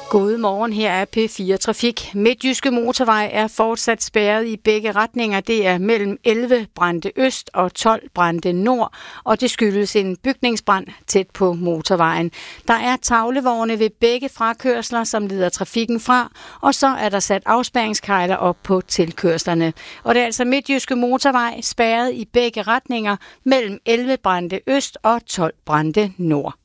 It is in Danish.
God morgen, her er P4 Trafik. Midtjyske Motorvej er fortsat spærret i begge retninger. Det er mellem 11 Brande Øst og 12 Brande Nord, og det skyldes en bygningsbrand tæt på motorvejen. Der er tavlevogne ved begge frakørsler, som leder trafikken fra, og så er der sat afspærringskejler op på tilkørslerne. Og det er altså Midtjyske Motorvej spærret i begge retninger mellem 11 Brande Øst og 12 Brande Nord.